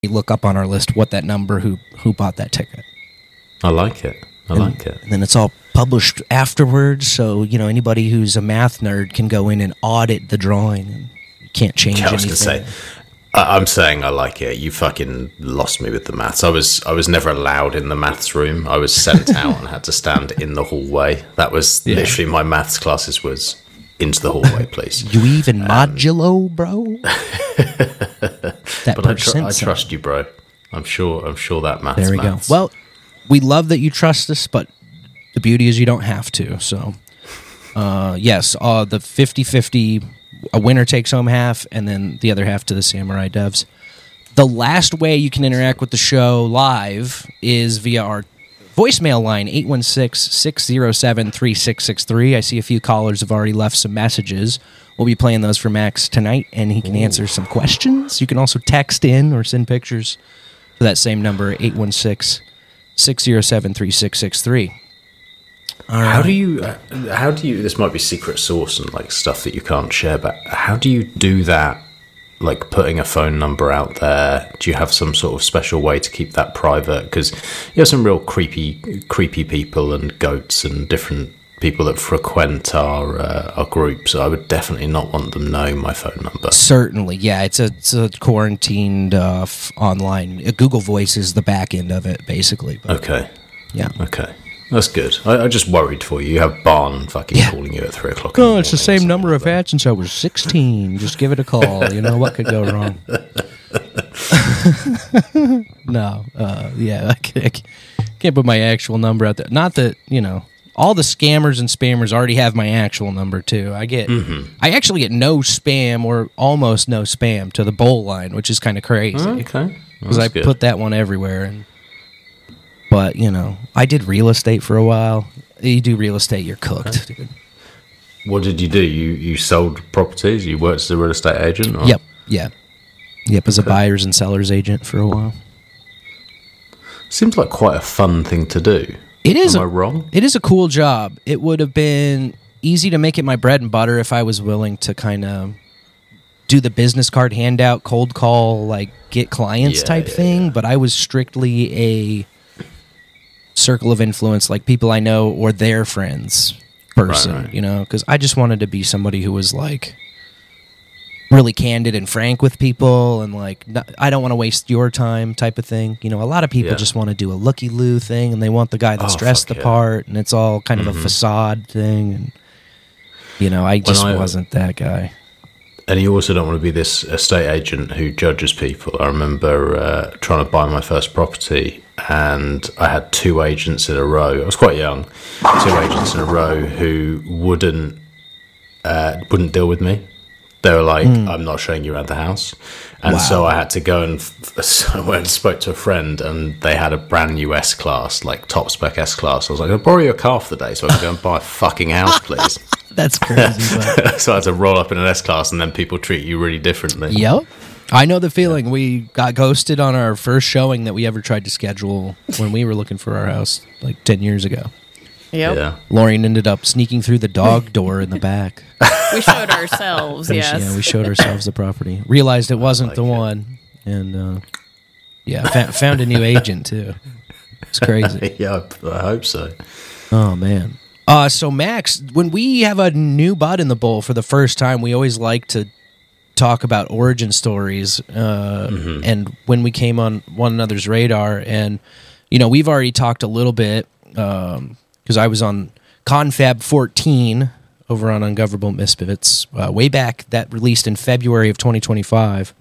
look up on our list what that number who bought that ticket. I like it. I like it. And then it's all published afterwards, so anybody who's a math nerd can go in and audit the drawing. And you can't change anything. I was going to say, I'm saying I like it. You fucking lost me with the maths. I was never allowed in the maths room. I was sent out and had to stand in the hallway. That was literally my maths classes was into the hallway, please. You even modulo, bro? But I trust you, bro. I'm sure that maths. There we go. Well, we love that you trust us, but the beauty is you don't have to. So, yes, the 50-50, a winner takes home half, and then the other half to the Samurai Devs. The last way you can interact with the show live is via our voicemail line, 816-607-3663. I see a few callers have already left some messages. We'll be playing those for Max tonight, and he can answer some questions. You can also text in or send pictures to that same number, 816-607-3663. All right. How do you, this might be secret sauce and like stuff that you can't share, but how do you do that? Like putting a phone number out there, do you have some sort of special way to keep that private? Because you have some real creepy people and goats and different people that frequent our groups. I would definitely not want them knowing my phone number. Certainly, yeah. It's a quarantined online. Google Voice is the back end of it, basically. But, okay. Yeah. Okay. That's good. I just worried for you. You have Barn fucking calling you at 3 o'clock. Oh, it's the same number I've had since I was 16. Just give it a call. What could go wrong? No. I can't put my actual number out there. Not that, all the scammers and spammers already have my actual number, too. I actually get no spam or almost no spam to the bowl line, which is kind of crazy. Okay. Because I put that one everywhere. But, I did real estate for a while. You do real estate, you're cooked, dude. What did you do? You sold properties? You worked as a real estate agent? Or? Yep, yeah. Yep, as a buyer's and seller's agent for a while. Seems like quite a fun thing to do. It is. Am I wrong? It is a cool job. It would have been easy to make it my bread and butter if I was willing to kind of do the business card handout, cold call, like get clients type thing. But I was strictly a circle of influence, like people I know or their friends person, right. Because I just wanted to be somebody who was like really candid and frank with people and like, I don't want to waste your time type of thing. A lot of people just want to do a looky-loo thing and they want the guy that's dressed the part and it's all kind of a facade thing. And, I just wasn't that guy. And you also don't want to be this estate agent who judges people. I remember trying to buy my first property and I had 2 agents in a row. I was quite young. 2 agents in a row who wouldn't deal with me. They were like, I'm not showing you around the house. And so I had to go and so I went and spoke to a friend and they had a brand new S-Class, like top spec S-Class. I was like, I'll borrow your car for the day so I can go and buy a fucking house, please. That's crazy. But... So I had to roll up in an S-Class and then people treat you really differently. Yep. I know the feeling. We got ghosted on our first showing that we ever tried to schedule when we were looking for our house like 10 years ago. Yep. Yeah. Lauren ended up sneaking through the dog door in the back. We showed ourselves, yes. Yeah, we showed ourselves the property. Realized it wasn't the one. And, found a new agent, too. It's crazy. Yeah, I hope so. Oh, man. So, Max, when we have a new bud in the bowl for the first time, we always like to talk about origin stories and when we came on one another's radar. And, we've already talked a little bit because I was on Confab 14 over on Ungovernable Misfits way back, that released in February of 2025.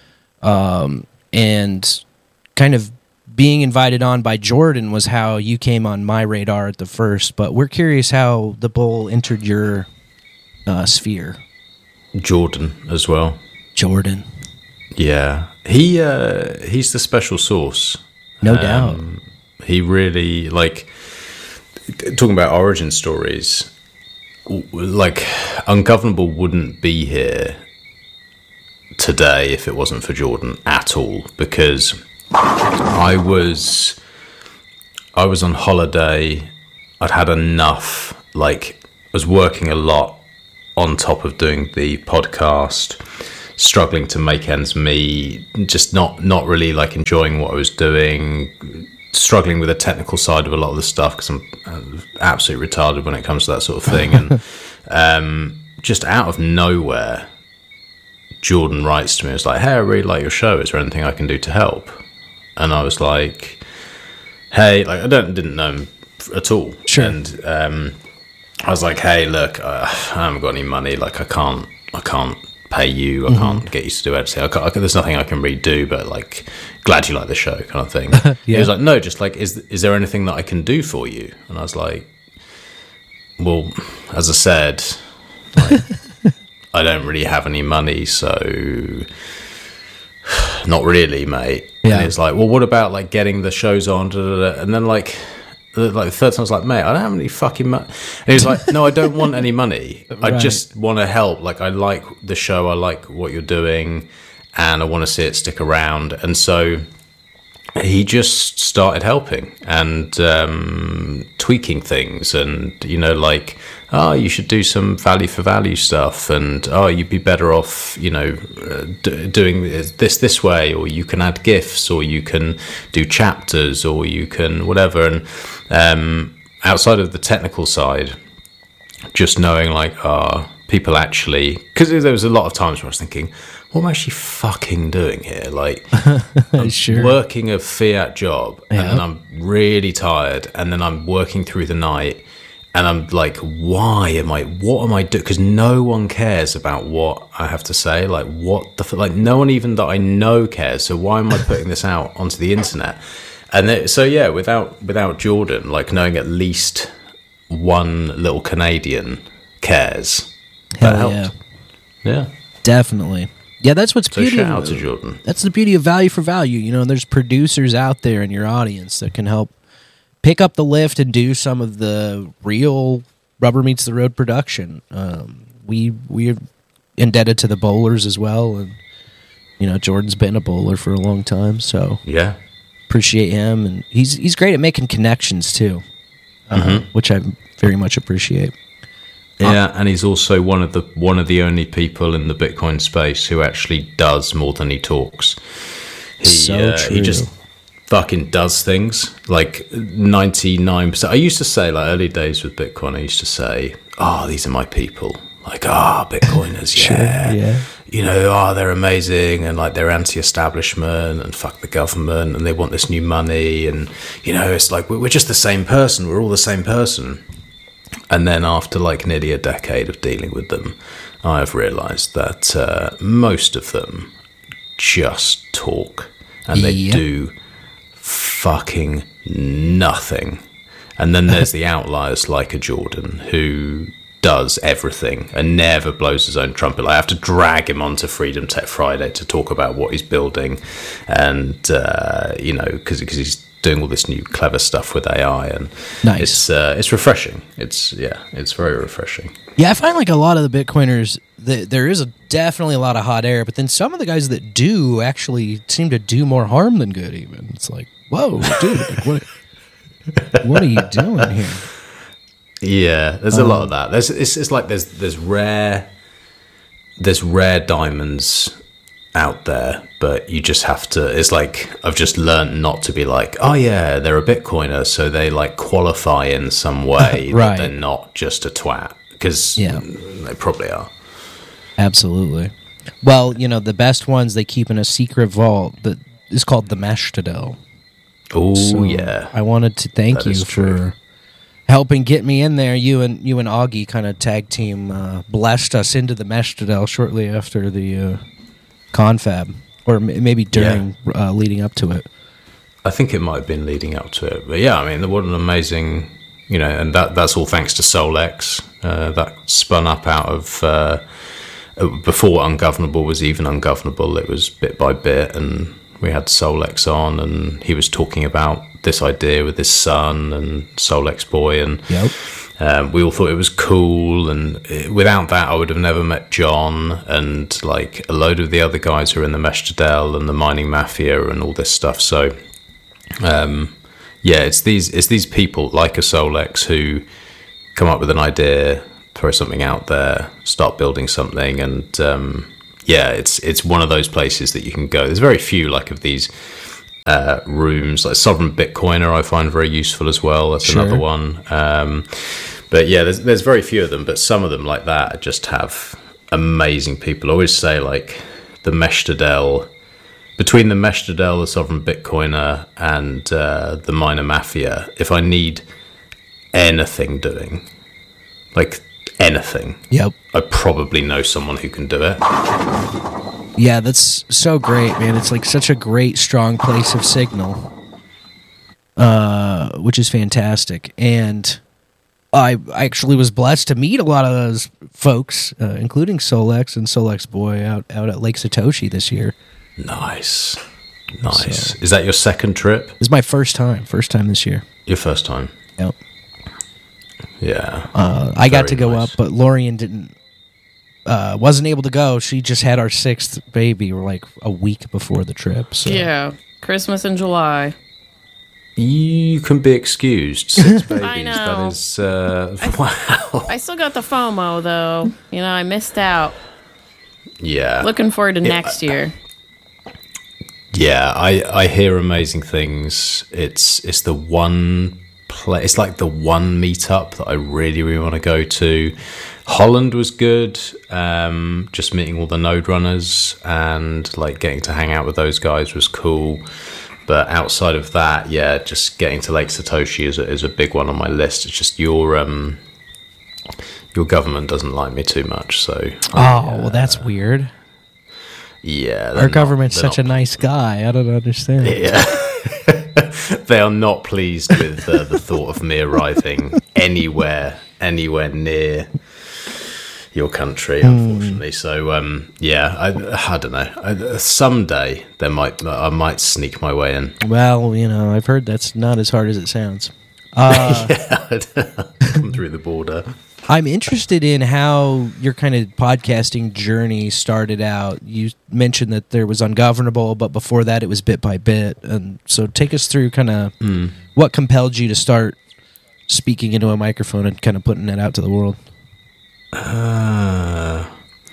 And kind of being invited on by Jordan was how you came on my radar at the first, but we're curious how the bull entered your sphere. Jordan as well. Jordan. Yeah. He's the special sauce. No doubt. He really, like, talking about origin stories, like, Ungovernable wouldn't be here today if it wasn't for Jordan at all, because I was on holiday. I'd had enough. Like, I was working a lot on top of doing the podcast, struggling to make ends meet, just not really like enjoying what I was doing, struggling with the technical side of a lot of the stuff because I'm absolutely retarded when it comes to that sort of thing. And just out of nowhere, Jordan writes to me, it's like, hey, I really like your show, is there anything I can do to help? And I was like, hey, like I didn't know him at all. Sure. And I was like, hey, look, I haven't got any money, like I can't pay you, I can't get you to do anything, there's nothing I can really do, but like, glad you like the show, kind of thing. He was like, no, just like, is there anything that I can do for you? And I was like, well, as I said, like, I don't really have any money, so not really, mate. And it's like, well, what about like getting the shows on? And then like the third time I was like, mate, I don't have any fucking money. And he was like, no, I don't want any money. I just want to help. Like, I like the show, I like what you're doing, and I want to see it stick around. And so he just started helping and tweaking things, and like, oh, you should do some value for value stuff, and oh, you'd be better off doing this way, or you can add gifs, or you can do chapters, or you can whatever. And outside of the technical side, just knowing like, people actually, because there was a lot of times where I was thinking, what am I actually fucking doing here? Like, I'm working a fiat job, and then I'm really tired, and then I'm working through the night, and I'm like, what am I doing? Because no one cares about what I have to say. Like, what the like, no one even that I know cares. So why am I putting this out onto the internet? And without Jordan, like knowing at least one little Canadian cares, that helped. Yeah, definitely. Yeah, that's what's beautiful. Shout out to Jordan. That's the beauty of value for value. There's producers out there in your audience that can help pick up the lift and do some of the real rubber meets the road production. We're indebted to the bowlers as well, and Jordan's been a bowler for a long time, so yeah, appreciate him, and he's great at making connections too, which I very much appreciate. Yeah, and he's also one of the only people in the Bitcoin space who actually does more than he talks. He just fucking does things. Like 99%. I used to say, like early days with Bitcoin, I used to say, oh, these are my people. Like, Bitcoiners, they're amazing, and like they're anti-establishment and fuck the government, and they want this new money, and it's like we're just the same person. We're all the same person. And then after like nearly a decade of dealing with them, I've realised that most of them just talk, and they do fucking nothing. And then there's the outliers like a Jordan who does everything and never blows his own trumpet. I have to drag him onto Freedom Tech Friday to talk about what he's building, and because he's doing all this new clever stuff with AI, and nice. It's refreshing. It's very refreshing. Yeah, I find like a lot of the Bitcoiners, there is definitely a lot of hot air, but then some of the guys that do actually seem to do more harm than good. Even it's like, whoa, dude, like, what are you doing here? Yeah, there's a lot of that. It's like there's rare diamonds out there, but you just have to. It's like I've just learned not to be like, oh yeah, they're a Bitcoiner, so they like qualify in some way right. that they're not just a twat, because they probably are. Absolutely. Well, the best ones they keep in a secret vault that is called the Mashtadel. Oh so yeah, I wanted to thank you for helping get me in there. You and Augie kind of tag team blessed us into the Mashtadel shortly after the confab, or maybe during leading up to it. I think it might have been leading up to it, but yeah, I mean, what an amazing, and that's all thanks to SolX. That spun up out of before Ungovernable was even Ungovernable. It was bit by bit, and we had SolX on, and he was talking about this idea with his son and SolX Boy, and we all thought it was cool. And without that, I would have never met John and like a load of the other guys who are in the Mashtadel and the mining mafia and all this stuff. So it's these people like a SolX who come up with an idea, throw something out there, start building something, and yeah, it's one of those places that you can go. There's very few like of these rooms. Like Sovereign Bitcoiner I find very useful as well. That's another one. But yeah, there's very few of them, but some of them like that just have amazing people. I always say like the Meshtadel, between the Meshtadel, the Sovereign Bitcoiner, and the Miner Mafia, if I need anything doing, like anything, Yep. I probably know someone who can do it. Yeah, that's so great, man. It's like such a great, strong place of signal, which is fantastic. And I actually was blessed to meet a lot of those folks, including Solex and Solex Boy out at Lake Satoshi this year. Nice. Is that your second trip? It was my first time this year. Your first time? Yep. Yeah. I got to go nice. up, but Lorian wasn't able to go. She just had our 6th baby, like a week before the trip. So. Yeah, Christmas in July. You can be excused. 6 babies. I know. That is wow. I still got the FOMO though. You know, I missed out. Yeah. Looking forward to next year. Yeah, I hear amazing things. It's the one place. It's like the one meetup that I really, really want to go to. Holland was good. Just meeting all the node runners and like getting to hang out with those guys was cool. But outside of that, yeah, just getting to Lake Satoshi is a big one on my list. It's just your government doesn't like me too much, so. Well, that's weird. Yeah, Our government's such a nice guy. I don't understand. Yeah. They are not pleased with the thought of me arriving anywhere near your country, unfortunately. So, yeah, I don't know. Someday I might sneak my way in. Well, you know, I've heard that's not as hard as it sounds. Yeah, come through the border. I'm interested in how your kind of podcasting journey started out. You mentioned that there was Ungovernable, but before that it was Bit by Bit. And so take us through kind of what compelled you to start speaking into a microphone and kind of putting it out to the world. I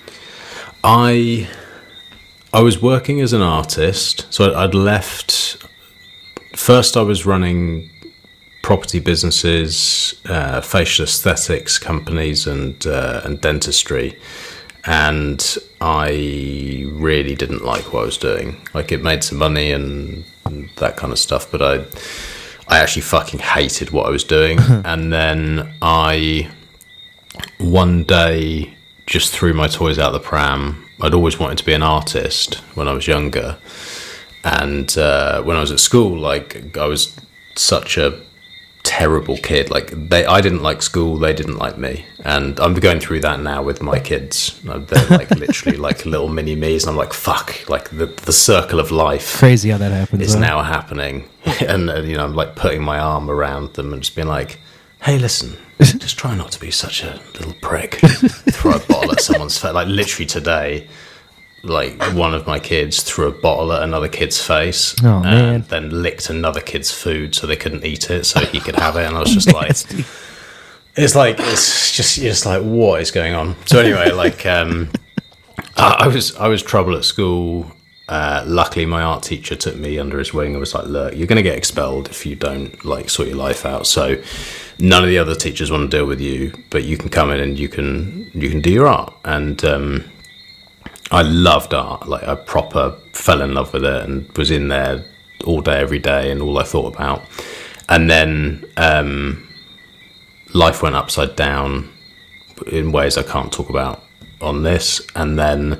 was working as an artist. So I'd left. First I was running property businesses, facial aesthetics companies, and dentistry, and I really didn't like what I was doing. Like, it made some money and that kind of stuff, but I actually fucking hated what I was doing. And then I one day just threw my toys out the pram. I'd always wanted to be an artist when I was younger, and when I was at school, like, I was such a terrible kid. Like, I didn't like school, they didn't like me, and I'm going through that now with my kids. They're like literally like little mini me's, and I'm like, fuck, like the circle of life Crazy how that happens. is now happening. And you know, I'm like putting my arm around them and just being like, hey, listen, just try not to be such a little prick. Throw a bottle at someone's face. Like, literally today, like, one of my kids threw a bottle at another kid's face, and then licked another kid's food so they couldn't eat it, so he could have it. And I was just like, you're just like, what is going on? So anyway, like, I was trouble at school. Luckily, my art teacher took me under his wing and was like, look, you're going to get expelled if you don't like sort your life out. So none of the other teachers want to deal with you, but you can come in and you can do your art. And I loved art. Like, I proper fell in love with it and was in there all day, every day, and all I thought about. And then life went upside down in ways I can't talk about on this. And then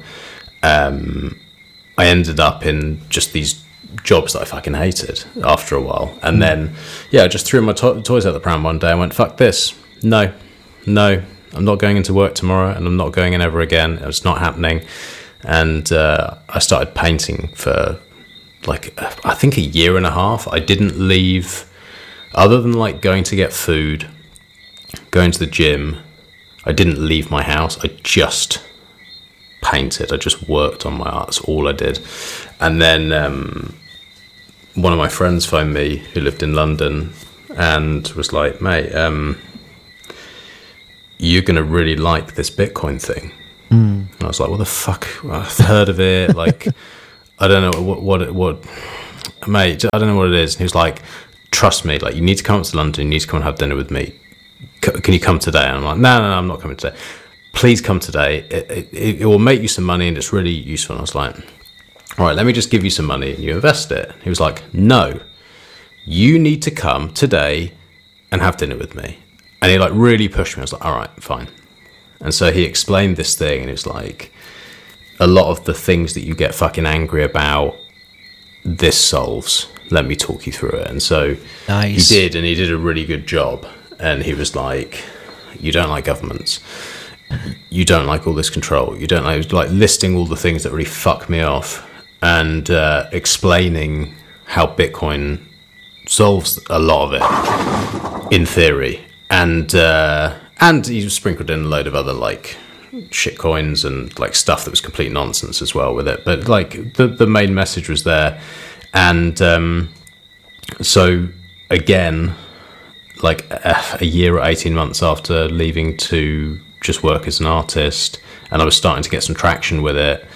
I ended up in just these jobs that I fucking hated after a while. And then, yeah, I just threw my toys out the pram one day and went, fuck this. No, I'm not going into work tomorrow, and I'm not going in ever again. It's not happening. And I started painting for, like, I think a year and a half. I didn't leave, other than, like, going to get food, going to the gym. I didn't leave my house. I just painted. I just worked on my art. That's all I did. And then one of my friends phoned me, who lived in London, and was like, mate, you're going to really like this Bitcoin thing. I And I was like, what the fuck? I've heard of it. Like, I don't know what, mate, I don't know what it is. And he was like, trust me, like, you need to come up to London, you need to come and have dinner with me. Can you come today? And I'm like, no, I'm not coming today. Please come today. It will make you some money and it's really useful. And I was like, all right, let me just give you some money and you invest it. He was like, no, you need to come today and have dinner with me. And he like really pushed me. I was like, all right, fine. And so he explained this thing and it was like, a lot of the things that you get fucking angry about, this solves. Let me talk you through it. And so Nice. he did, and he did a really good job. And he was like, you don't like governments. You don't like all this control. You don't like listing all the things that really fuck me off and explaining how Bitcoin solves a lot of it in theory. And he sprinkled in a load of other like shit coins and like stuff that was complete nonsense as well with it. But like the main message was there. And so again, like a year or 18 months after leaving to just work as an artist, and I was starting to get some traction with it,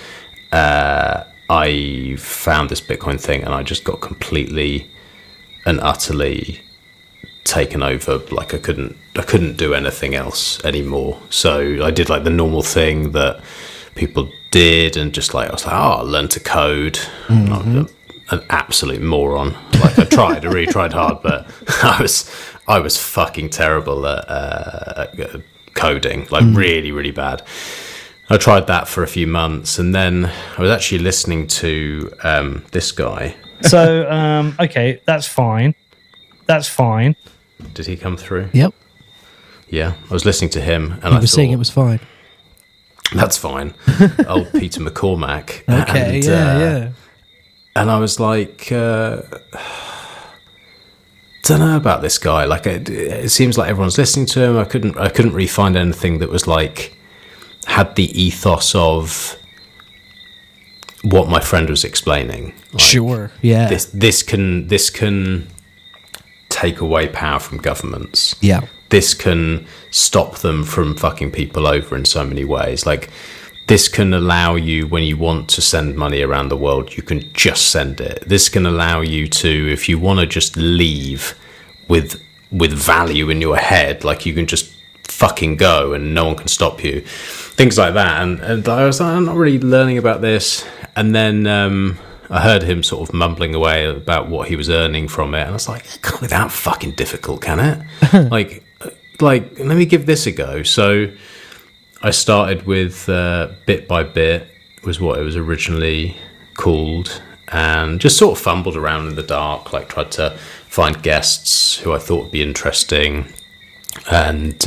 I found this Bitcoin thing and I just got completely and utterly taken over. Like I couldn't do anything else anymore. So I did like the normal thing that people did, and just like I was like, I'll learn to code. I'm an absolute moron. Like I really tried hard, but I was fucking terrible at coding, like really, really bad. I tried that for a few months, and then I was actually listening to this guy. So, okay, that's fine. That's fine. Did he come through? Yep. Yeah, I was listening to him, and I was saying it was fine. That's fine. Old Peter McCormack. Okay, and, yeah. And I was like, don't know about this guy. Like, it seems like everyone's listening to him. I couldn't really find anything that was like had the ethos of what my friend was explaining. Like, Sure. Yeah. This can take away power from governments. Yeah. This can stop them from fucking people over in so many ways. Like, this can allow you, when you want to send money around the world, you can just send it. This can allow you to, if you want to just leave with value in your head, like you can just fucking go and no one can stop you. Things like that. And I was like, I'm not really learning about this. And then I heard him sort of mumbling away about what he was earning from it. And I was like, it can't be that fucking difficult, can it? like, let me give this a go. So I started with Bit by Bit, was what it was originally called, and just sort of fumbled around in the dark, like tried to find guests who I thought would be interesting, and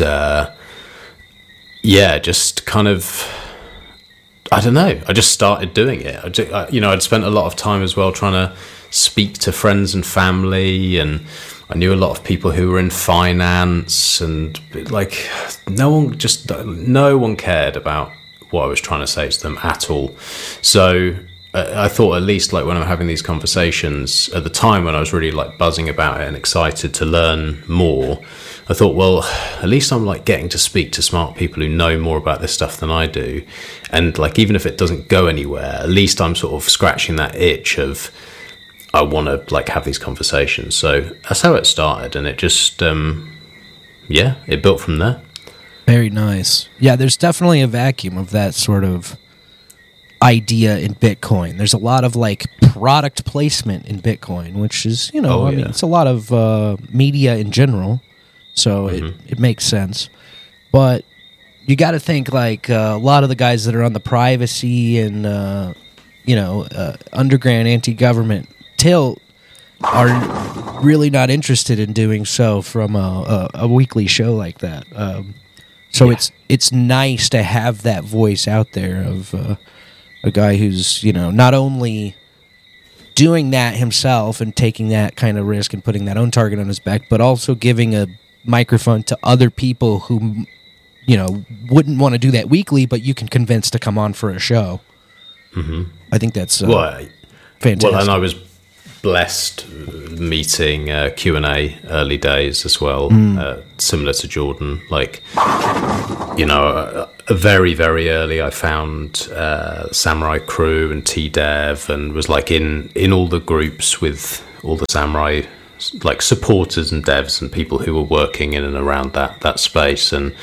just kind of, I don't know, I just started doing it. I'd spent a lot of time as well trying to speak to friends and family, and I knew a lot of people who were in finance, and like no one cared about what I was trying to say to them at all. So I thought, at least like when I'm having these conversations at the time when I was really like buzzing about it and excited to learn more, I thought, well, at least I'm like getting to speak to smart people who know more about this stuff than I do. And like, even if it doesn't go anywhere, at least I'm sort of scratching that itch of, I want to like have these conversations. So that's how it started, and it just it built from there. Very nice. Yeah, there's definitely a vacuum of that sort of idea in Bitcoin. There's a lot of like product placement in Bitcoin, which is, I mean, it's a lot of media in general, so it makes sense. But you got to think like a lot of the guys that are on the privacy and underground anti-government tilt are really not interested in doing so from a weekly show like that. It's nice to have that voice out there of a guy who's not only doing that himself and taking that kind of risk and putting that own target on his back, but also giving a microphone to other people who wouldn't want to do that weekly, but you can convince to come on for a show. I think that's fantastic. Well, and I was blessed meeting Q&A early days as well, similar to Jordan. Like, very, very early I found Samurai Crew and T-Dev, and was like in all the groups with all the Samurai like supporters and devs and people who were working in and around that space. And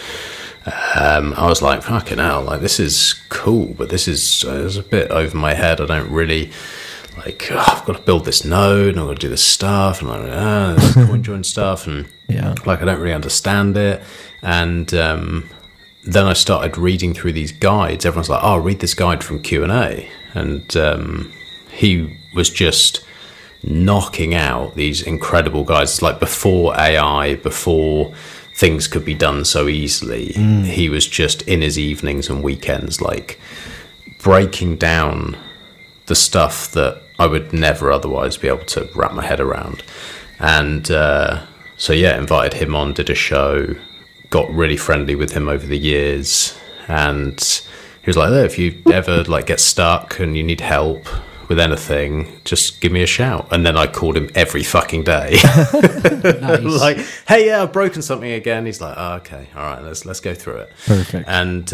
I was like, fucking hell, like this is cool, but this is a bit over my head. I don't really like, I've got to build this node and I've got to do this stuff and like, this coin join stuff, and like I don't really understand it. And then I started reading through these guides. Everyone's like, oh, read this guide from Q&A. And he was just knocking out these incredible guides. It's like before AI, before things could be done so easily, he was just in his evenings and weekends, like breaking down the stuff that I would never otherwise be able to wrap my head around. And so invited him on, did a show, got really friendly with him over the years. And he was like, oh, if you ever like get stuck and you need help with anything, just give me a shout. And then I called him every fucking day. Nice. Like, hey, yeah, I've broken something again. He's like, oh, okay, all right, let's go through it. Perfect. And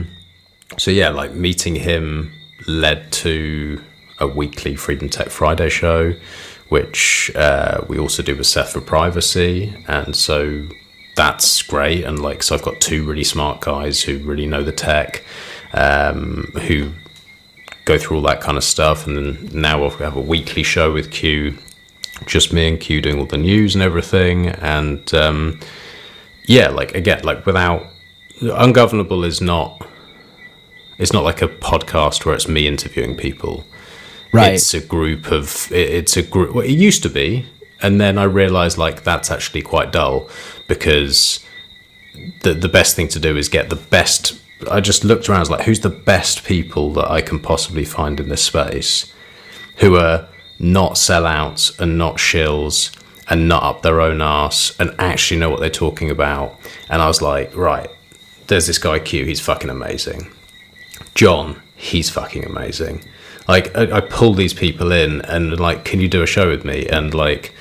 like meeting him led to a weekly Freedom Tech Friday show, which we also do with Seth for Privacy. And so that's great. And like, so I've got two really smart guys who really know the tech, who go through all that kind of stuff. And then now we'll have a weekly show with Q, just me and Q doing all the news and everything. And like again, like without Ungovernable is not, it's not like a podcast where it's me interviewing people. Right. It's a group. Well, it used to be, and then I realized like that's actually quite dull, because the best thing to do is get the best. I just looked around, I was like, who's the best people that I can possibly find in this space, who are not sellouts and not shills and not up their own arse and actually know what they're talking about. And I was like, right, there's this guy Q, he's fucking amazing. John, he's fucking amazing. Like, I pull these people in and like, can you do a show with me? And like,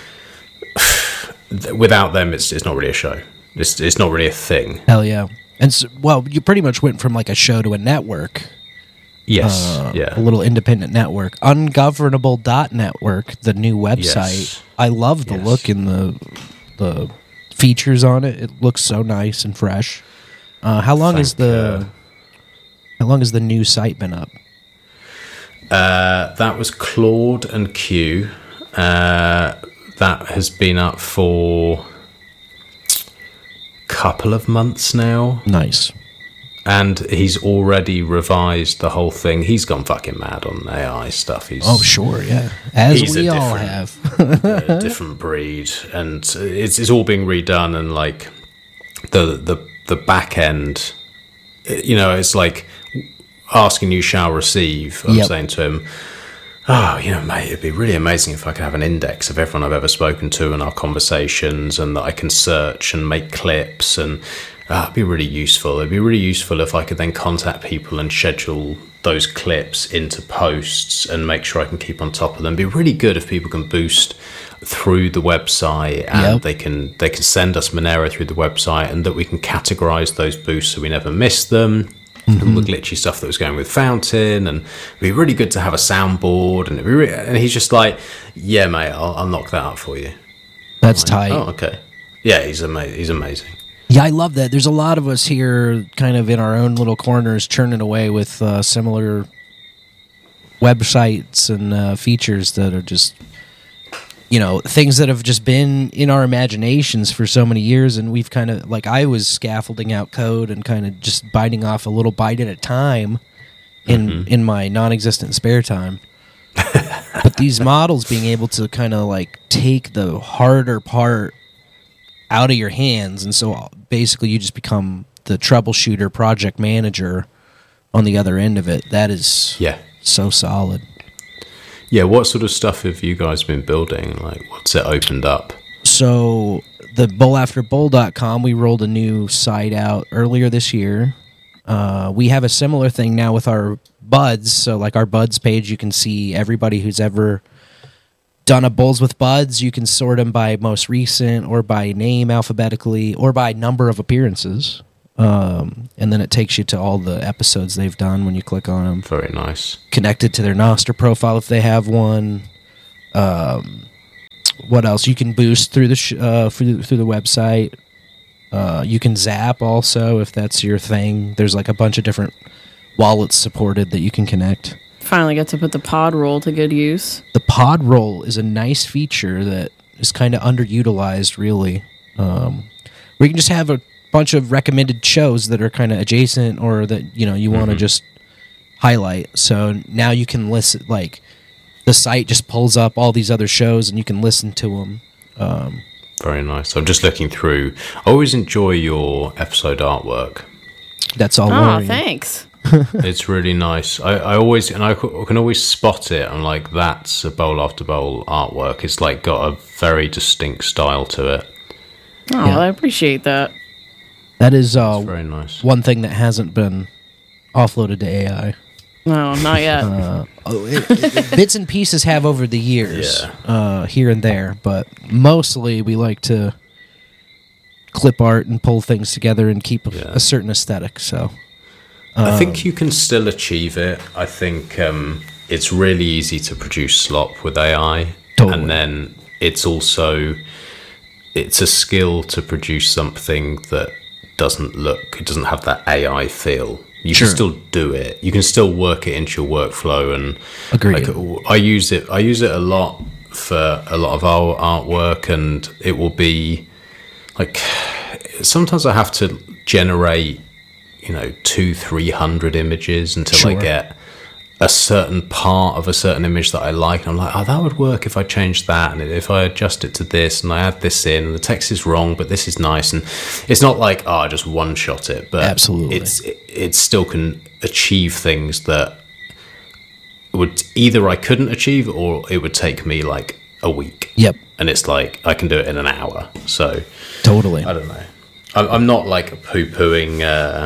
without them, it's not really a show. It's not really a thing. Hell yeah. And so, well, you pretty much went from like a show to a network. Yes, a little independent network. Ungovernable.network, the new website. Yes. I love the look and the features on it. It looks so nice and fresh. How long has the new site been up? That was Claude and Q. That has been up for couple of months now. Nice. And he's already revised the whole thing. He's gone fucking mad on AI stuff. Sure, yeah. As we all have. A different breed. And it's all being redone, and like the back end, it's like asking you shall receive. I'm saying to him, oh, mate, it'd be really amazing if I could have an index of everyone I've ever spoken to in our conversations, and that I can search and make clips, and it'd be really useful. It'd be really useful if I could then contact people and schedule those clips into posts and make sure I can keep on top of them. It'd be really good if people can boost through the website, and they can send us Monero through the website, and that we can categorize those boosts so we never miss them. All the glitchy stuff that was going with Fountain, and it'd be really good to have a soundboard, and and he's just like, yeah, mate, I'll knock that up for you. That's tight. Oh, okay. Yeah, he's amazing. Yeah, I love that. There's a lot of us here kind of in our own little corners churning away with similar websites and features that are just, things that have just been in our imaginations for so many years. And we've kind of, like, I was scaffolding out code and kind of just biting off a little bite at a time in my non-existent spare time. But these models being able to kind of like take the harder part out of your hands, and so basically you just become the troubleshooter, project manager on the other end of it. That is so solid. Yeah, what sort of stuff have you guys been building? Like, what's it opened up? So the bowlafterbowl.com, we rolled a new site out earlier this year. We have a similar thing now with our buds. So like our buds page, you can see everybody who's ever done a Bowls with Buds, you can sort them by most recent or by name alphabetically or by number of appearances. And then it takes you to all the episodes they've done when you click on them. Very nice. Connected to their Nostr profile if they have one. What else? You can boost through the through the website. You can zap also if that's your thing. There's like a bunch of different wallets supported that you can connect. Finally got to put the pod roll to good use. The pod roll is a nice feature that is kind of underutilized, really. Where you can just have a bunch of recommended shows that are kind of adjacent or that you want to just highlight. So now you can listen, like the site just pulls up all these other shows and you can listen to them. Very nice. I'm just looking through. I always enjoy your episode artwork. That's all. Oh, thanks. It's really nice. I always, and I can always spot it. I'm like, that's a Bowl After Bowl artwork. It's like got a very distinct style to it. Oh, Yeah. I appreciate that. That is Very nice. one thing that hasn't been offloaded to AI. No, not yet. Bits and pieces have over the years, here and there, but mostly we like to clip art and pull things together and keep a certain aesthetic. So I think you can still achieve it. I think it's really easy to produce slop with AI. Totally. And then it's a skill to produce something that it doesn't have that AI feel. You Sure. can still do it. You can still work it into your workflow. And Agreed. like, I use it a lot for a lot of our artwork, and it will be like, sometimes I have to generate 200-300 images until I Sure. get a certain part of a certain image that I like, and I'm like, oh, that would work if I changed that, and if I adjust it to this and I add this in, and the text is wrong but this is nice. And it's not like, I just one shot it, but Absolutely. it still can achieve things that would either I couldn't achieve or it would take me like a week. Yep, And it's like I can do it in an hour. So totally. I don't know. I'm not like poo-pooing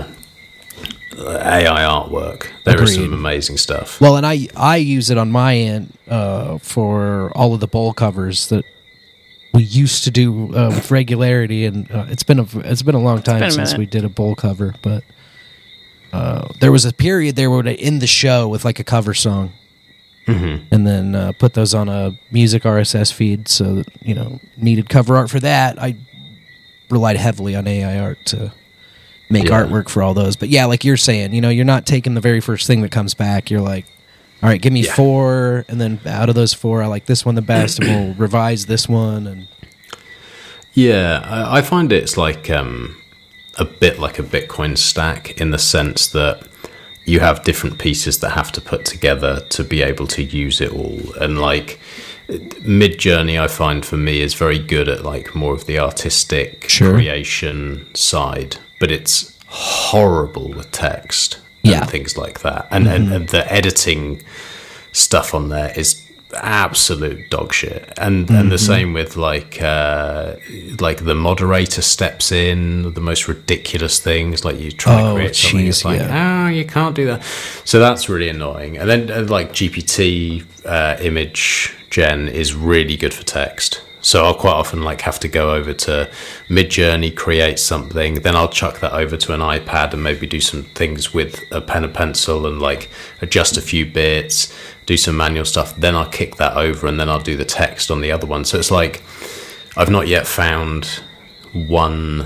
AI artwork. There is Agreed. some amazing stuff. Well, and I use it on my end for all of the bowl covers that we used to do with regularity, and it's been a long time been a since minute. we did a bowl cover. But there was a period there where we'd end the show with like a cover song, and then put those on a music RSS feed. So that, needed cover art for that. I relied heavily on AI art to make Yeah. artwork for all those. But yeah, like you're saying, you're not taking the very first thing that comes back. You're like, all right, give me 4, and then out of those 4, I like this one the best, and we'll revise this one. And Yeah, I find it's like a bit like a Bitcoin stack in the sense that you have different pieces that have to put together to be able to use it all. And like Midjourney, I find for me is very good at like more of the artistic Sure. creation side, but it's horrible with text Yeah. and things like that. And the editing stuff on there is absolute dog shit. And the same with like the moderator steps in the most ridiculous things, like you try to create something, it's like, you can't do that. So that's really annoying. And then like GPT image gen is really good for text. So I'll quite often like have to go over to Midjourney, create something, then I'll chuck that over to an iPad and maybe do some things with a pen and pencil and like adjust a few bits, do some manual stuff. Then I'll kick that over and then I'll do the text on the other one. So it's like I've not yet found one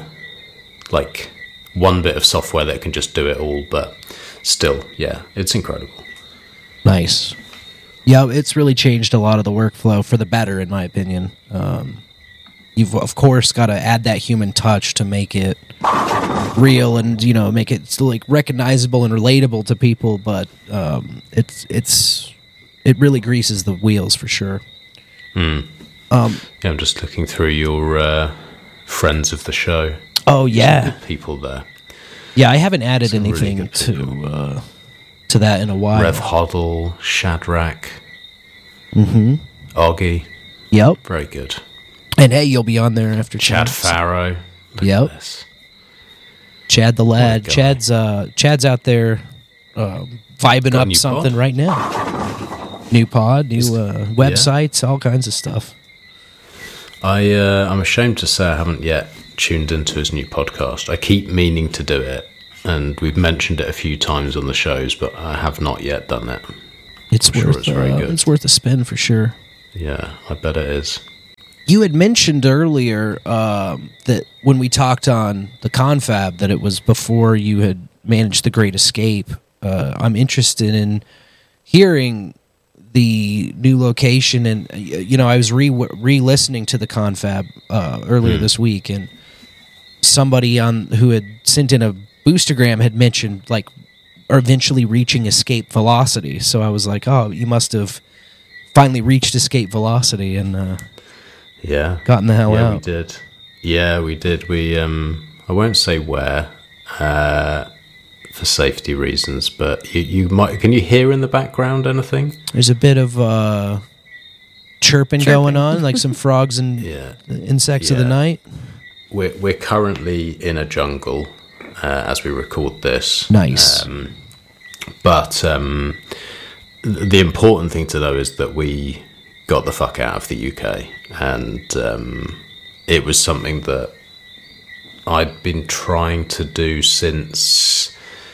bit of software that can just do it all, but still, yeah, it's incredible. nice. Yeah, it's really changed a lot of the workflow for the better, in my opinion. You've of course got to add that human touch to make it real and make it still like recognizable and relatable to people. But it really greases the wheels for sure. Yeah, I'm just looking through your friends of the show. Oh yeah, Good people there. yeah. I haven't added Some really anything good to that in a while. Rev Hoddle, Shadrach, Oggy, Yep. very good. And hey, you'll be on there after Chad Farrow. Look Yep. at this. Chad the lad. What a guy. Chad's out there vibing Got a up new something pod? right now. New pod, new websites, all kinds of stuff. I'm ashamed to say I haven't yet tuned into his new podcast. I keep meaning to do it, and we've mentioned it a few times on the shows, but I have not yet done it. It's I'm sure worth it's very good. it's worth a spin for sure. Yeah, I bet it is. You had mentioned earlier that when we talked on the confab that it was before you had managed the Great Escape. I'm interested in hearing the new location, and I was re-listening to the confab earlier this week, and somebody who had sent in a boostergram had mentioned or eventually reaching escape velocity. So I was like, oh, you must have finally reached escape velocity and gotten the hell out. We did. We I won't say where for safety reasons, but you might. Can you hear in the background anything? There's a bit of chirping going on, like some frogs and insects of the night. We're currently in a jungle as we record this. Nice. But the important thing to know is that we got the fuck out of the UK, and it was something that I'd been trying to do since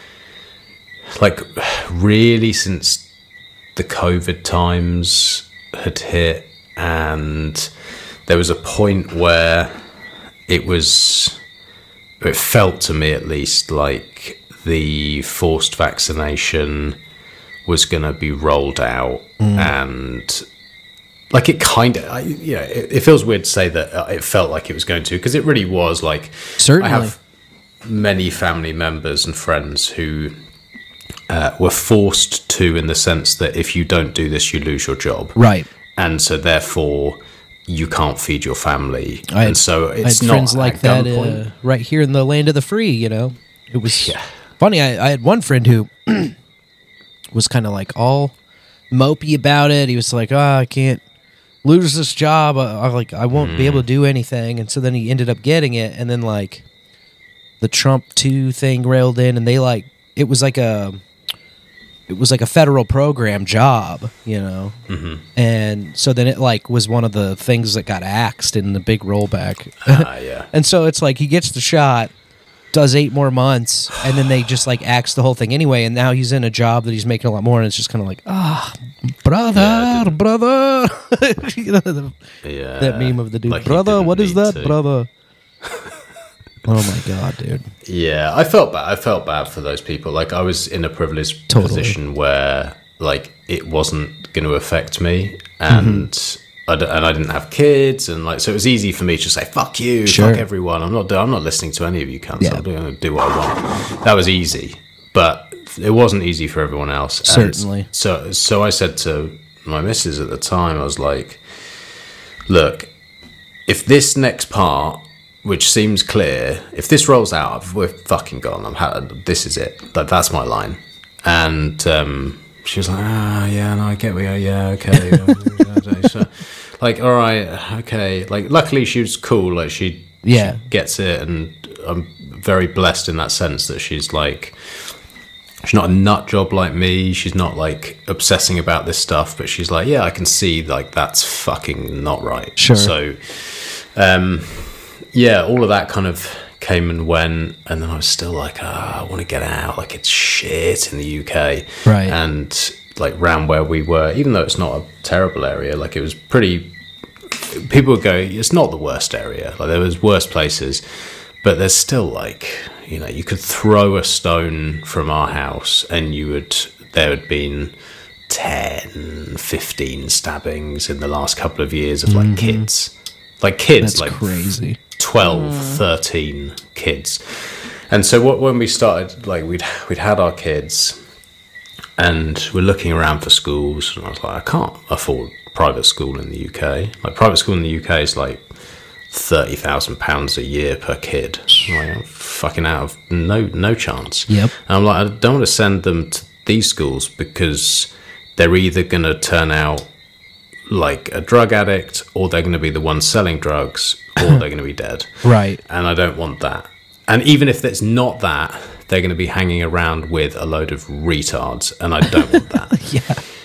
since the COVID times had hit, and there was a point where it felt to me at least like the forced vaccination was going to be rolled out, and like it kind of, it feels weird to say that it felt like it was going to, because it really was. Like, certainly, I have many family members and friends who were forced to, in the sense that if you don't do this, you lose your job, right? And so therefore you can't feed your family, and so it's I had not friends like that right here in the land of the free. It was funny. I had one friend who was kind of like all mopey about it. He was like, I can't lose this job. I won't be able to do anything. And so then he ended up getting it. And then like the Trump 2 thing railed in, and they it was like a federal program job, And so then it was one of the things that got axed in the big rollback. And so it's like he gets the shot, does 8 more months, and then they just axe the whole thing anyway. And now he's in a job that he's making a lot more, and it's just kind of like, brother. That meme of the dude, brother, what is that, brother? Oh my god, dude. Yeah, I felt bad for those people. Like, I was in a privileged position where it wasn't going to affect me, and I didn't have kids, and so it was easy for me to say fuck you, fuck everyone. I'm not I'm not listening to any of you cunts. I'm going to do what I want. That was easy, but it wasn't easy for everyone else. Certainly. And so I said to my missus at the time, I was like, look, if this next part, which seems clear, if this rolls out, we're fucking gone. This is it. That's my line. And she was like, no, I get where you are. Yeah, okay. So, all right, okay. Luckily she was cool. She gets it, and I'm very blessed in that sense that she's not a nut job like me. She's not obsessing about this stuff, but she's like, yeah, I can see that's fucking not right. Sure. So, all of that kind of came and went, and then I was still I want to get out. It's shit in the UK, right? And round where we were, even though it's not a terrible area, it was pretty. People would go, it's not the worst area. There was worse places, but there's still you could throw a stone from our house, and there had been 10, 15 stabbings in the last couple of years of kids. Kids, that's crazy. 12, 13 kids. And so when we started, we'd had our kids, and we're looking around for schools, and I was like, I can't afford private school in the UK. Private school in the UK is £30,000 a year per kid. I'm fucking out of no chance. Yep. And I'm I don't want to send them to these schools, because they're either going to turn out a drug addict, or they're going to be the ones selling drugs, or they're going to be dead. Right. And I don't want that. And even if it's not that, they're going to be hanging around with a load of retards, and I don't want that. Yeah.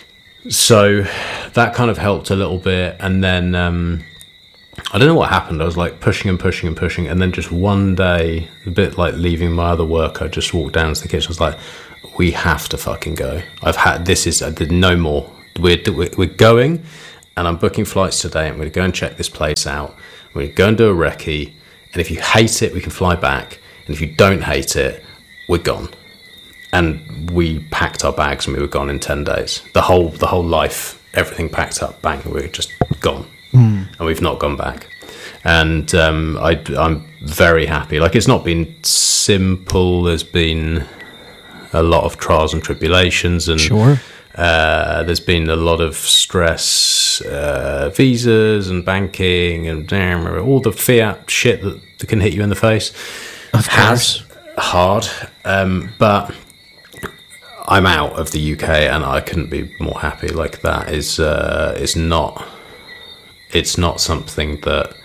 So that kind of helped a little bit, and then I don't know what happened. I was like pushing and pushing and pushing, and then just one day, a bit like leaving my other work, I just walked down to the kitchen. I was like, "We have to fucking go. I did no more. We're going, and I'm booking flights today. I'm going to go and check this place out. We're going to go and do a recce, and if you hate it, we can fly back, and if you don't hate it, we're gone." And we packed our bags and we were gone in 10 days. The whole life, everything packed up, bang, we were just gone. And we've not gone back. And I'm very happy. Like, it's not been simple. There's been a lot of trials and tribulations. And Sure. there's been a lot of stress, visas and banking and all the fiat shit that can hit you in the face. Of course. Hard. But I'm out of the UK, and I couldn't be more happy. Like, that is it's not something that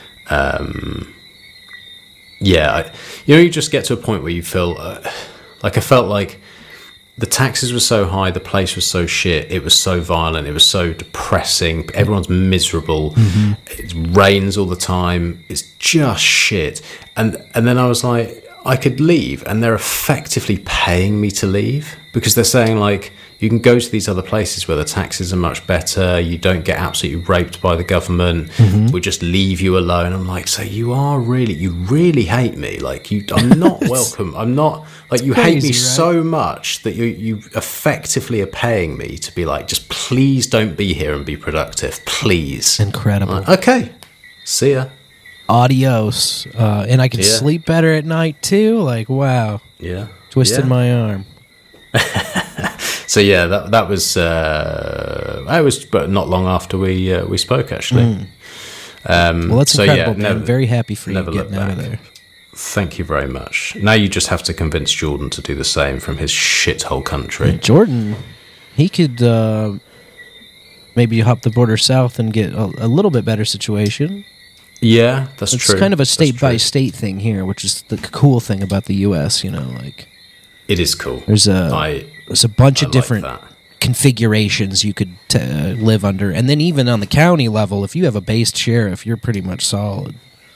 you just get to a point where you feel like I felt like the taxes were so high, the place was so shit, it was so violent, it was so depressing, everyone's miserable, it rains all the time, it's just shit. And then I was like, I could leave, and they're effectively paying me to leave, because they're saying, like, you can go to these other places where the taxes are much better, you don't get absolutely raped by the government, we'll just leave you alone. I'm like, so you really hate me, like, I'm not welcome, I'm not, like, you hate me right? so much that you effectively are paying me to be like, just please don't be here and be productive, please. Incredible. Like, okay, see ya. Adios. And I can Yeah. sleep better at night too. Like, wow. Yeah. Twisted Yeah. my arm. So yeah, that was I was, but not long after we spoke, actually. Well, that's so incredible, man. never- I'm very happy for you never getting look out of back. there. Thank you very much. Now you just have to convince Jordan to do the same from his shithole country. Jordan, he could maybe hop the border south and get a little bit better situation. Yeah, that's It's true. kind of a That's state by true. state thing here, which is the cool thing about the U.S. You know, like It is cool. there's a bunch I of different like that. configurations you could live under, and then even on the county level, if you have a based sheriff, you're pretty much solid.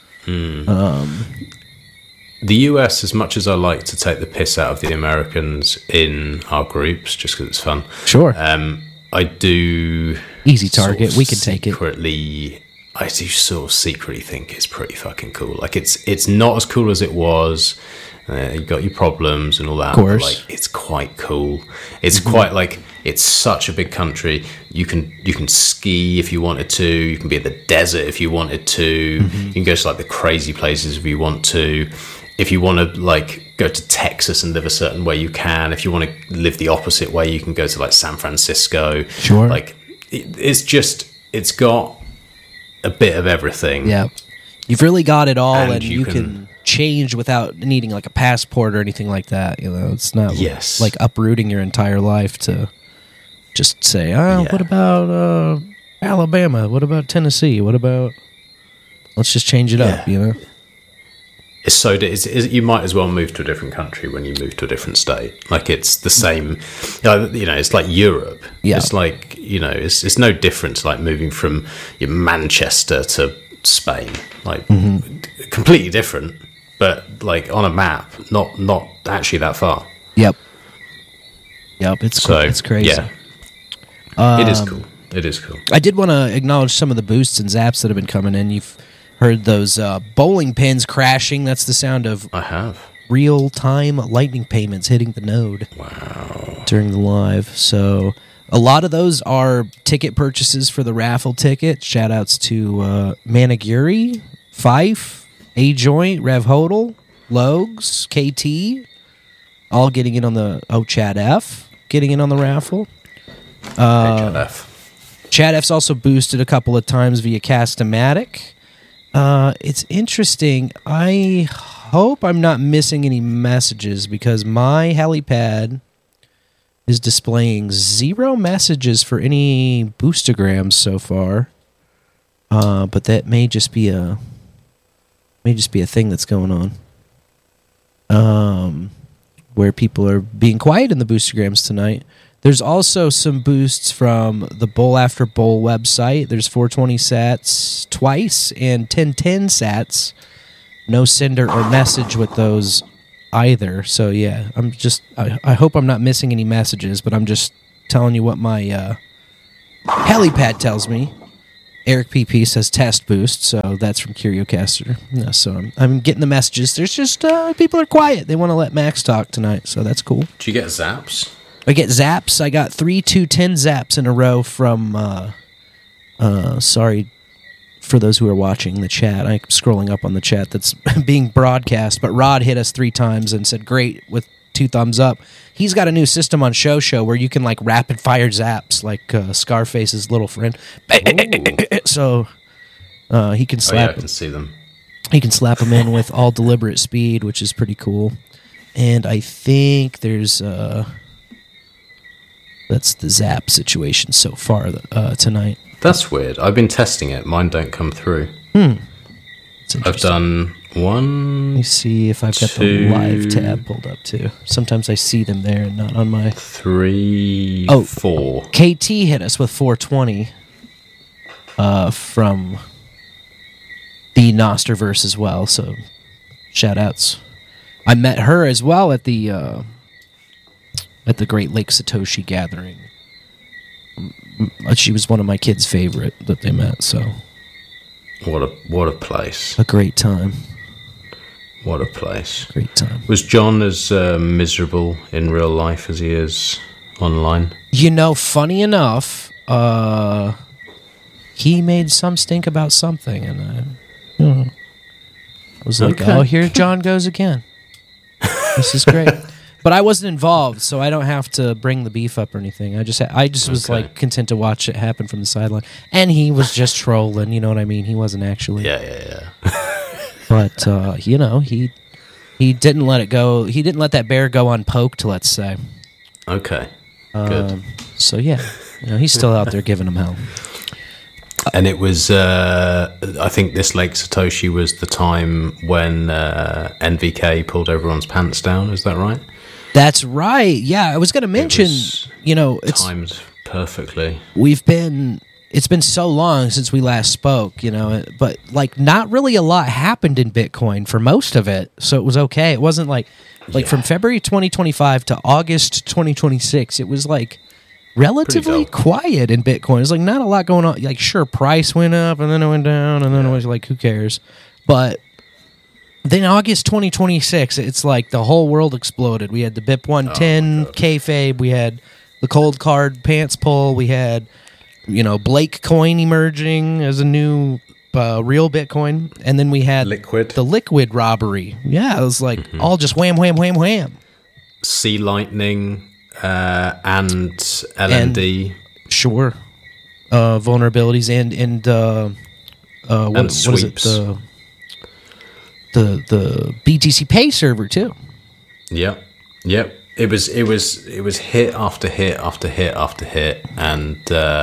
The US, as much as I like to take the piss out of the Americans in our groups, just because it's fun, Sure, I do easy target. We can take it. secretly. I do sort of secretly think it's pretty fucking cool. Like, it's not as cool as it was. You got your problems and all that. Of course. But, like, it's quite cool. It's quite like, it's such a big country. You can ski if you wanted to. You can be in the desert if you wanted to. You can go to like the crazy places if you want to. If you want to like go to Texas and live a certain way, you can. If you want to live the opposite way, you can go to like San Francisco. Sure. Like, it's got a bit of everything. Yeah, you've really got it all, And and you you can- can change without needing like a passport or anything like that. You know, it's not Yes. like uprooting your entire life to just say, oh, Yeah. what about Alabama? What about Tennessee? What about? Let's just change it up. Yeah. You know. It's so you might as well move to a different country when you move to a different state. Like, it's the same. You know, it's like Europe. Yeah. It's like, you know, it's no different to like moving from Manchester to Spain. Like, completely different, but like on a map, not actually that far. Yep. It's So it's crazy. Yeah, it is cool. It is cool. I did want to acknowledge some of the boosts and zaps that have been coming in. You've heard those bowling pins crashing. That's the sound of I have. real-time lightning payments hitting the node. Wow. During the live. So a lot of those are ticket purchases for the raffle ticket. Shout outs to Maniguri, Fife, A Joint, Rev Hodel, Logs, KT, all getting in on the Chad F, getting in on the raffle. Chad F's also boosted a couple of times via Cast-O-Matic. It's interesting. I hope I'm not missing any messages because my helipad is displaying 0 messages for any boostograms so far. But that may just be a thing that's going on. Where people are being quiet in the boostograms tonight. There's also some boosts from the Bowl After Bowl website. There's 420 sats twice and 1010 sats. No sender or message with those either. So yeah, I hope I'm not missing any messages, but I'm just telling you what my helipad tells me. Eric PP says test boost, so that's from CurioCaster. Yeah, so I'm getting the messages. There's just people are quiet. They want to let Max talk tonight, so that's cool. Do you get zaps? I get zaps. I got 3, 2, 10 zaps in a row from. Sorry for those who are watching the chat. I'm scrolling up on the chat that's being broadcast, but Rod hit us 3 times and said great with 2 thumbs up. He's got a new system on Show where you can like rapid fire zaps like Scarface's little friend. So he can slap. I can see them. He can slap them in with all deliberate speed, which is pretty cool. And I think there's that's the zap situation so far tonight. That's weird. I've been testing it. Mine don't come through. I've done 1. Let me see if I've got the live tab pulled up too. Sometimes I see them there and not on my 3, 4. KT hit us with 420 from the Nosterverse as well. So shout outs. I met her as well at the Great Lake Satoshi gathering. She was one of my kids' favorite that they met. So What a place. a great time. What a place. Great time. Was John as miserable in real life as he is online? You know, funny enough, he made some stink about something, and I was like, Okay. "Oh, here John goes again. This is great." But I wasn't involved, so I don't have to bring the beef up or anything. I just was Okay. like content to watch it happen from the sideline, and he was just trolling. You know what I mean? He wasn't actually. Yeah. But you know, he didn't let it go. He didn't let that bear go unpoked. Let's say. Okay. Good. So yeah, you know, he's still out there giving them hell. And it was, I think this Lake Satoshi was the time when NVK pulled everyone's pants down. Is that right? That's right. Yeah, I was going to mention. was You know, it's Timed perfectly. it's been so long since we last spoke. You know, but like not really a lot happened in Bitcoin for most of it, so it was okay. It wasn't like from February 2025 to August 2026. It was like relatively dull. quiet in Bitcoin. There's like not a lot going on. Like sure, price went up and then it went down, and then it was like who cares? But then August 2026, it's like the whole world exploded. We had the BIP 110 kayfabe. We had the cold card pants pull. We had, you know, Blake coin emerging as a new real Bitcoin, and then we had Liquid. the liquid robbery. Yeah, it was like all just wham, wham, wham, wham. Sea Lightning and LND. Sure, vulnerabilities and what is it? sweeps. The BTC Pay server too. Yep. It was hit after hit after hit after hit, and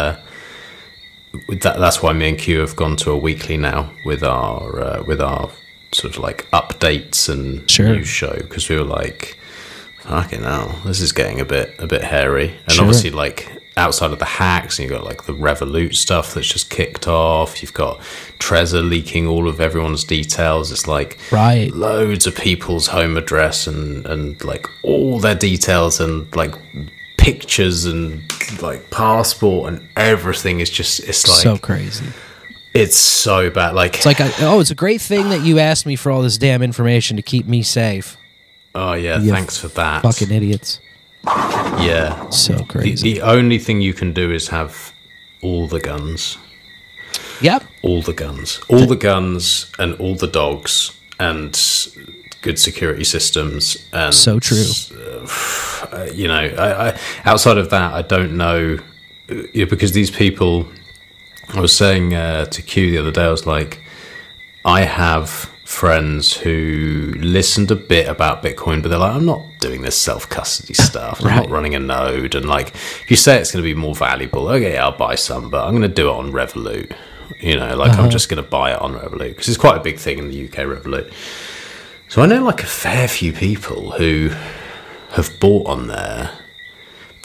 that's why me and Q have gone to a weekly now with our sort of like updates and Sure. news show, because we were like, fucking hell, this is getting a bit hairy. And Sure. obviously, like outside of the hacks, and you've got like the Revolut stuff that's just kicked off. You've got Trezor leaking all of everyone's details. It's like Right. loads of people's home address and like all their details and like pictures and like passport and everything is just, it's like So crazy. it's so bad. Like It's like, it's a great thing that you asked me for all this damn information to keep me safe. oh yeah, You thanks for that. Fucking idiots. Yeah. So crazy. The only thing you can do is have all the guns. Yep. All the guns and all the dogs and good security systems. And So true. You know, I outside of that, I don't know, because these people, I was saying to Q the other day, I was like, I have friends who listened a bit about Bitcoin, but they're like, I'm not doing this self-custody stuff. I'm not Right. running a node. And like, if you say it's going to be more valuable, okay, I'll buy some, but I'm going to do it on Revolut. You know, like I'm just going to buy it on Revolut, because it's quite a big thing in the UK, Revolut. So I know like a fair few people who have bought on there,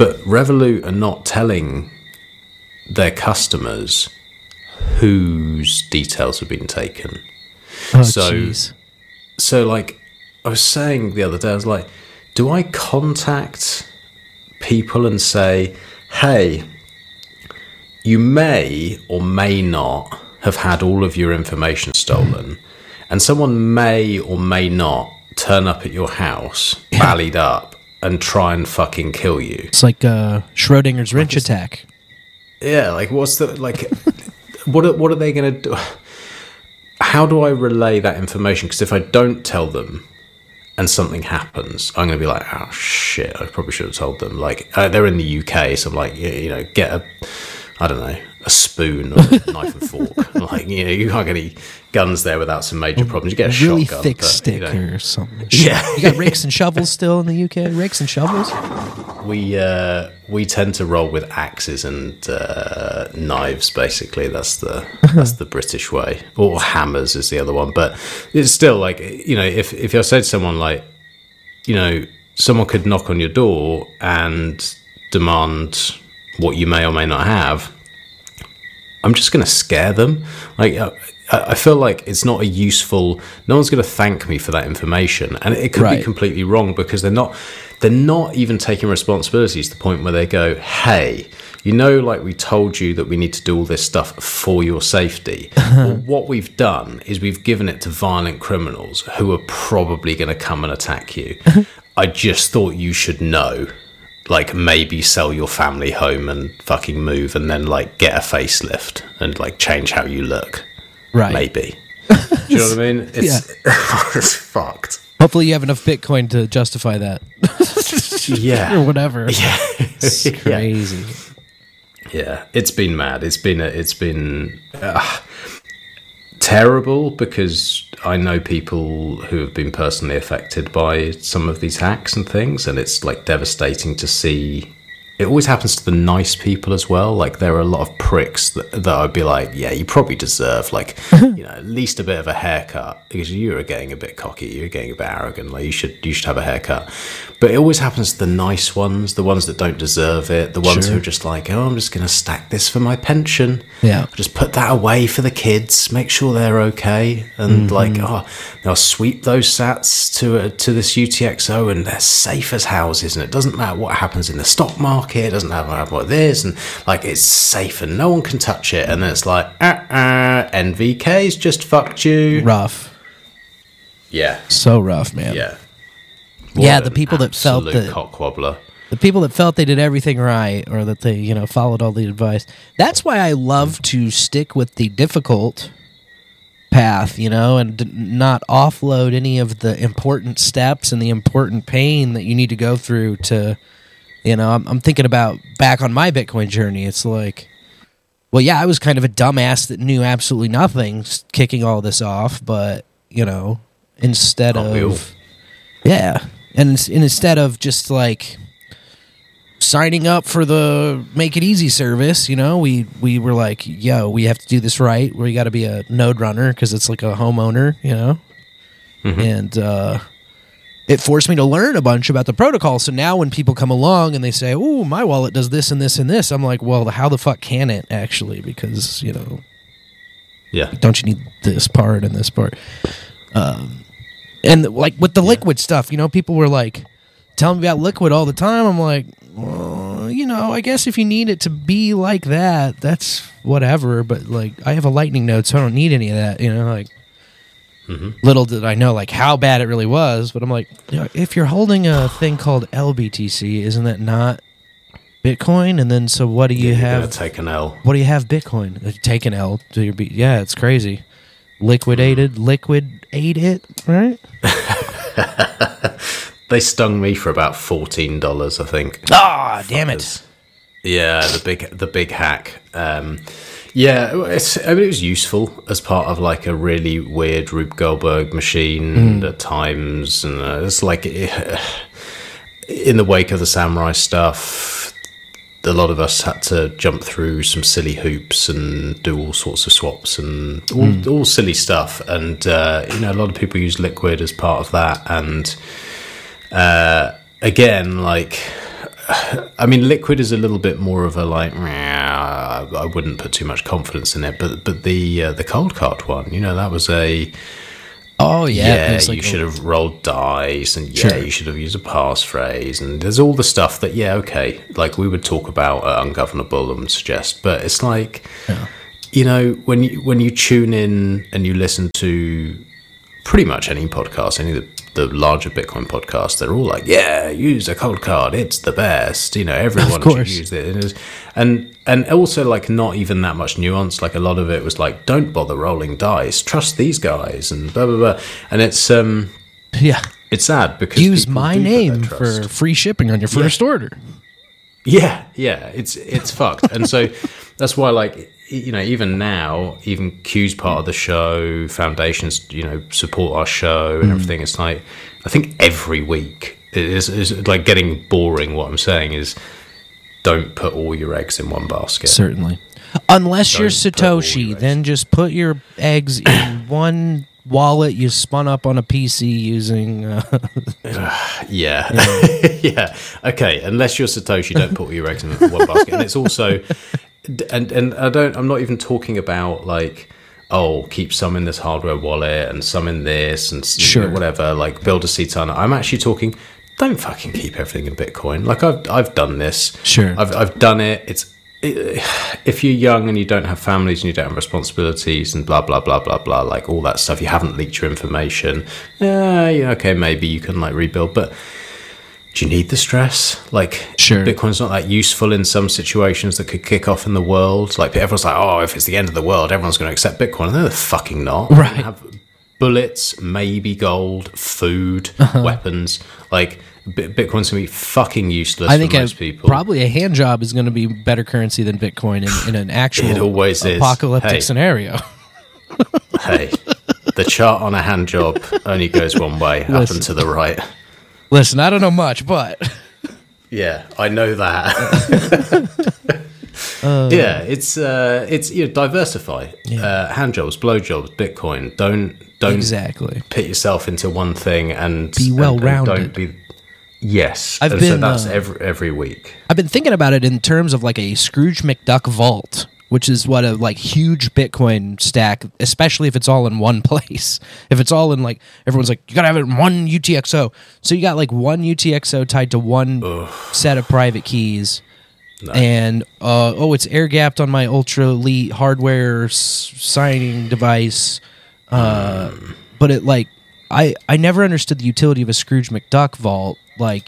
But Revolut are not telling their customers whose details have been taken. Oh, So- jeez. So, like, I was saying the other day, I was like, do I contact people and say, hey, you may or may not have had all of your information stolen, and someone may or may not turn up at your house, ballied up, and try and fucking kill you? It's like Schrodinger's wrench attack. Yeah, like, what's the, like, what are they going to do? How do I relay that information? Because if I don't tell them and something happens, I'm going to be like, oh shit, I probably should have told them. Like, they're in the UK, so I'm like, you know, get a spoon or a knife and fork. Like, you know, you can't get any guns there without some major problems. You get a Really shotgun, thick but, stick you know, or something. Yeah. You got rakes and shovels still in the UK? Rakes and shovels? we tend to roll with axes and knives. Basically, that's the British way. Or hammers is the other one. But it's still like, you know, if I said to someone like, you know, someone could knock on your door and demand what you may or may not have, I'm just going to scare them. Like, I feel like it's not a useful. No one's going to thank me for that information, and it could Right. be completely wrong because they're not even taking responsibility to the point where they go, "Hey, you know, like we told you that we need to do all this stuff for your safety. Well, what we've done is we've given it to violent criminals who are probably going to come and attack you. I just thought you should know." Like, maybe sell your family home and fucking move, and then like get a facelift and like change how you look. Right. Maybe. Do you know what I mean? It's it's fucked. Hopefully you have enough Bitcoin to justify that. Yeah. Or whatever. Yeah. It's crazy. Yeah. It's been mad. It's been terrible because I know people who have been personally affected by some of these hacks and things, and it's like devastating to see. It always happens to the nice people as well. Like, there are a lot of pricks that I'd be like, yeah, you probably deserve, like, you know, at least a bit of a haircut, because you are getting a bit cocky, you're getting a bit arrogant. Like, you should have a haircut. But it always happens to the nice ones, the ones that don't deserve it, the ones who are just like, oh, I'm just going to stack this for my pension. Yeah. Just put that away for the kids, make sure they're okay, and like, oh, they'll sweep those sats to this UTXO, and they're safe as houses, and it doesn't matter what happens in the stock market, it doesn't matter what it is, and like, it's safe and no one can touch it. And then it's like, NVK's just fucked you. Rough. Yeah, So rough, man. yeah. Yeah, What the an people that felt absolute that cockwobbler. the people that felt they did everything right, or that they, you know, followed all the advice. That's why I love to stick with the difficult path, you know, and not offload any of the important steps and the important pain that you need to go through to, you know, I'm thinking about back on my Bitcoin journey. It's like, well, yeah, I was kind of a dumbass that knew absolutely nothing kicking all this off, but, you know, instead Aren't we all? of, yeah, and instead of just like signing up for the Make It Easy service, you know, we were like, yo, we have to do this right. We got to be a node runner because it's like a homeowner, you know, and it forced me to learn a bunch about the protocol. So now when people come along and they say, oh, my wallet does this and this and this, I'm like, well, how the fuck can it actually? Because, you know, Yeah. don't you need this part and this part? And like with the liquid stuff, you know, people were like telling me about liquid all the time. I'm like, well, you know, I guess if you need it to be like that, that's whatever. But like, I have a lightning node, so I don't need any of that, you know, like. Little did I know like how bad it really was, but I'm like, you know, if you're holding a thing called LBTC, isn't that not Bitcoin? And then so what do you You're have? gonna take an L. What do you have Bitcoin? Take an L to your yeah, it's crazy. Liquid ate it, right? They stung me for about $14, I think. Ah, damn it. Yeah, the big hack. Yeah, I mean, it was useful as part of like a really weird Rube Goldberg machine at times, and it's like in the wake of the samurai stuff, a lot of us had to jump through some silly hoops and do all sorts of swaps and all silly stuff, and you know, a lot of people use Liquid as part of that, and again, like, I mean, Liquid is a little bit more of a like, "Meh," I wouldn't put too much confidence in it, but the Cold Card one, that was a, Oh yeah, it's you like should have rolled dice, and Sure. you should have used a passphrase, and there's all the stuff that, okay, like we would talk about at Ungovernable and suggest, but it's like, when you tune in and you listen to pretty much any podcast, any of the larger Bitcoin podcasts, they're all like, use a cold card, it's the best, everyone should course. use it. And also, like, not even that much nuance. Like, a lot of it was like, don't bother rolling dice, trust these guys, and blah blah blah. And it's it's sad because use people my do put name their for trust. free shipping on your first order. Yeah, it's fucked. And so that's why, like, even now, even Q's part of the show, foundations, support our show and everything. It's like, I think every week it is like getting boring. What I'm saying is, don't put all your eggs in one basket. Certainly. Unless you're Don't put all Satoshi, your then just put your eggs in one wallet you spun up on a PC using. Yeah. Yeah. Okay. Unless you're Satoshi, don't put all your eggs in one basket. And it's also, and I'm not even talking about like, keep some in this hardware wallet and some in this and Sure. whatever, like build a seed ton. I'm actually talking, don't fucking keep everything in Bitcoin. Like I've done this. Sure. I've done it. If you're young and you don't have families and you don't have responsibilities and blah blah blah blah blah, like all that stuff, you haven't leaked your information. Okay, maybe you can like rebuild, but do you need the stress? Like, Sure. Bitcoin's not that useful in some situations that could kick off in the world. Like, everyone's like, if it's the end of the world, everyone's going to accept Bitcoin. And they're fucking not. Right. They have bullets, maybe gold, food, weapons. Like, Bitcoin's going to be fucking useless I think for most people. probably a hand job is going to be better currency than Bitcoin in an actual It always is. apocalyptic Hey. scenario. Hey, the chart on a hand job only goes one way, up Listen. and to the right. Listen, I don't know much, but Yeah, I know that. It's diversify. Hand jobs, blow jobs, Bitcoin. Don't exactly. pit yourself into one thing and Be and well-rounded. don't be. Yes, I've and been, so that's uh, every week. I've been thinking about it in terms of like a Scrooge McDuck vault, which is what a like huge Bitcoin stack, especially if it's all in one place. If it's all in like, everyone's like, you gotta have it in one UTXO. So you got like one UTXO tied to one set of private keys. And it's air gapped on my ultra elite hardware signing device. But it like I never understood the utility of a Scrooge McDuck vault. Like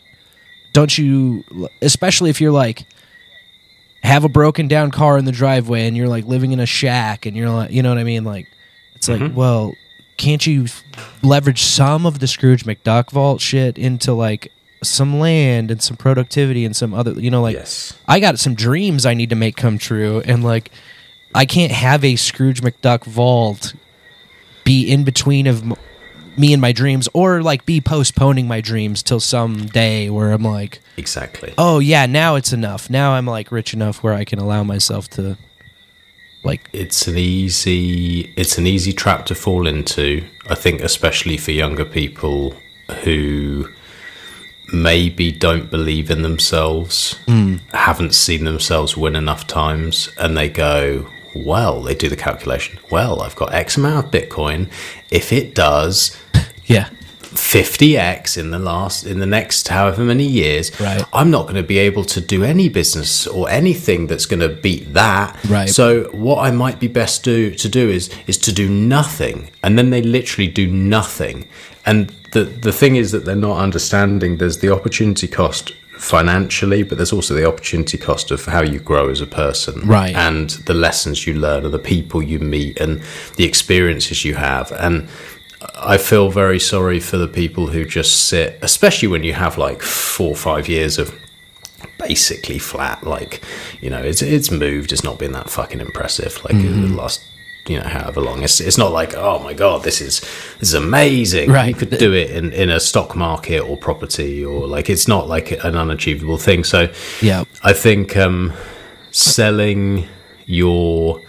especially if you're like have a broken down car in the driveway and you're like living in a shack and you're like, you know what I mean? Like it's like, well, can't you leverage some of the Scrooge McDuck vault shit into like some land and some productivity and some other, like Yes. I got some dreams I need to make come true, and like I can't have a Scrooge McDuck vault be in between of me and my dreams, or like be postponing my dreams till some day where I'm like, Exactly. oh yeah, now it's enough. Now I'm like rich enough where I can allow myself to like It's an easy trap to fall into. I think, especially for younger people who maybe don't believe in themselves, haven't seen themselves win enough times, and they go, well, they do the calculation. Well, I've got X amount of Bitcoin. If it does yeah. 50x in the next however many years, Right. I'm not going to be able to do any business or anything that's going to beat that. Right. So what I might be best to do is to do nothing, and then they literally do nothing. And the thing is that they're not understanding there's the opportunity cost financially, but there's also the opportunity cost of how you grow as a person, Right. and the lessons you learn and the people you meet and the experiences you have. And I feel very sorry for the people who just sit, especially when you have like 4 or 5 years of basically flat, like, it's moved, it's not been that fucking impressive, like the last, however long. It's not like, oh my god, this is amazing. Right. You could do it in a stock market or property, or like, it's not like an unachievable thing. So Yeah. I think selling your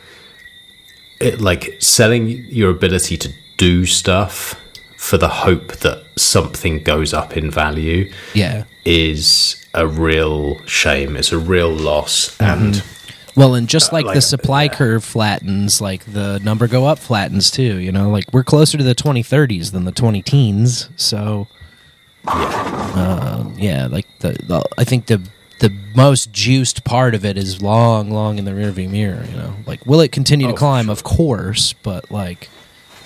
ability to do stuff for the hope that something goes up in value Yeah. is a real shame. It's a real loss. And Well, and just like, like, the supply curve flattens, like the number go up flattens too. You know, like we're closer to the 2030s than the 20-teens. So, yeah, like I think the most juiced part of it is long in the rearview mirror. You know, like will it continue to climb? for Of course, but like